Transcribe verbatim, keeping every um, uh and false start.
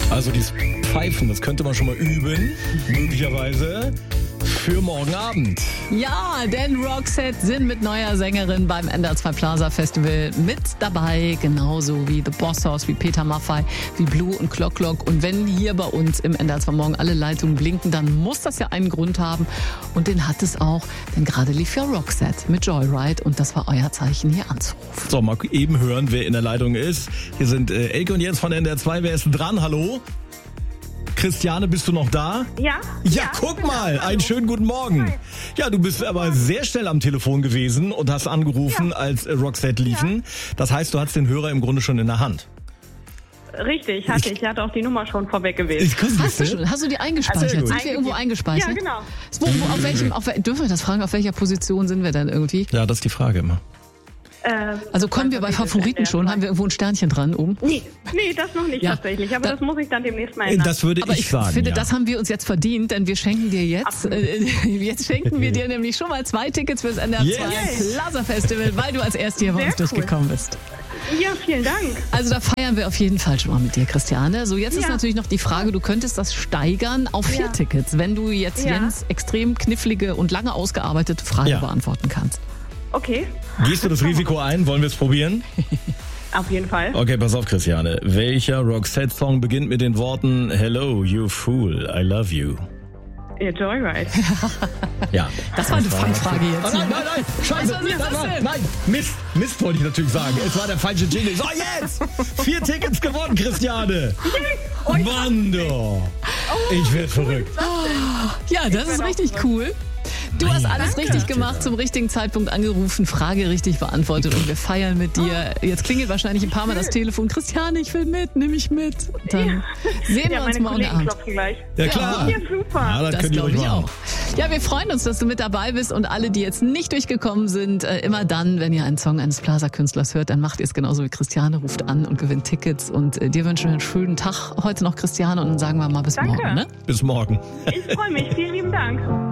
Also dieses Pfeifen, das könnte man schon mal üben, möglicherweise für morgen Abend. Ja, denn Roxette sind mit neuer Sängerin beim N D R zwei Plaza Festival mit dabei, genauso wie The Boss Hoss, wie Peter Maffay, wie Blue und Clock Clock. Und wenn hier bei uns im N D R zwei morgen alle Leitungen blinken, dann muss das ja einen Grund haben. Und den hat es auch, denn gerade lief ja Roxette mit Joyride und das war euer Zeichen, hier anzurufen. So, mal eben hören, wer in der Leitung ist. Hier sind äh, Elke und Jens von N D R zwei. Wer ist denn dran? Hallo? Christiane, bist du noch da? Ja. Ja, ja guck mal, hallo. Einen schönen guten Morgen. Hi. Ja, du bist aber sehr schnell am Telefon gewesen und hast angerufen, ja. als äh, Roxette liefen. Ja. Das heißt, du hattest den Hörer im Grunde schon in der Hand. Richtig, hatte ich. Ich hatte auch die Nummer schon vorweg gewählt. Ich hast du schon? Hast du die eingespeichert? Also, sind wir irgendwo eingespeichert? Ja, genau. Wo, wo, auf welchem, auf, dürfen wir das fragen? Auf welcher Position sind wir denn irgendwie? Ja, das ist die Frage immer. Äh, also kommen wir bei Favoriten schon? Haben wir irgendwo ein Sternchen dran oben? Nee, nee, das noch nicht ja. tatsächlich. Aber da, das muss ich dann demnächst mal ändern. Das würde aber ich, ich sagen. Ich finde, ja. das haben wir uns jetzt verdient, denn wir schenken dir jetzt, äh, jetzt schenken wir dir nämlich schon mal zwei Tickets fürs N D R zwei yes. Plaza Festival, weil du als Erste hier bei uns cool. durchgekommen bist. Ja, vielen Dank. Also da feiern wir auf jeden Fall schon mal mit dir, Christiane. So, jetzt ja. ist natürlich noch die Frage, du könntest das steigern auf vier ja. Tickets, wenn du jetzt ja. Jens extrem knifflige und lange ausgearbeitete Frage ja. beantworten kannst. Okay. Gehst du das Risiko ein? Wollen wir es probieren? Auf jeden Fall. Okay, pass auf, Christiane. Welcher Roxette-Song beginnt mit den Worten Hello, you fool, I love you? Ja, Joyride. Ja. Das war eine Fangfrage jetzt. Oh, nein, nein, nein. Scheiße. Was ist das nein, denn? nein, Mist. Mist wollte ich natürlich sagen. Es war der falsche Jingle. So, jetzt. Vier Tickets gewonnen, Christiane. Oh, Mann, du. Ich werde verrückt. Ja, das ist richtig cool. Du hast alles Danke. richtig gemacht, zum richtigen Zeitpunkt angerufen, Frage richtig beantwortet und wir feiern mit dir. Jetzt klingelt wahrscheinlich ein paar Mal das Telefon. Christiane, ich will mit, nimm mich mit. Dann ja. sehen wir ja, uns meine morgen Abend. Gleich. Ja, klar. Ja, super. Ja, das, das glaube ich auch. Ja, wir freuen uns, dass du mit dabei bist und alle, die jetzt nicht durchgekommen sind, äh, immer dann, wenn ihr einen Song eines Plaza-Künstlers hört, dann macht ihr es genauso wie Christiane, ruft an und gewinnt Tickets und äh, dir wünschen wir einen schönen Tag heute noch, Christiane, und dann sagen wir mal bis Danke. morgen. Ne? Bis morgen. Ich freue mich. Vielen lieben Dank.